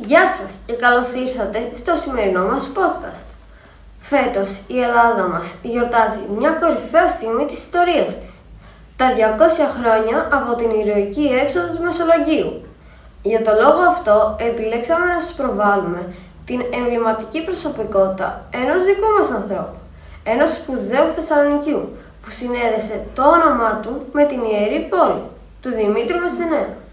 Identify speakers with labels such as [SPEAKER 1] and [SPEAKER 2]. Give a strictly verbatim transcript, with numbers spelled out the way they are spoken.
[SPEAKER 1] Γεια σας και καλώς ήρθατε στο σημερινό μας podcast. Φέτος η Ελλάδα μας γιορτάζει μια κορυφαία στιγμή της ιστορίας της. Τα διακόσια χρόνια από την ηρωική έξοδο του Μεσολογγίου. Για το λόγο αυτό επιλέξαμε να σας προβάλλουμε την εμβληματική προσωπικότητα ενός δικού μας ανθρώπου, ενός σπουδαίου Θεσσαλονικιού, που συνέδεσε το όνομά του με την ιερή πόλη, του Δημήτρου Μεσθενέα.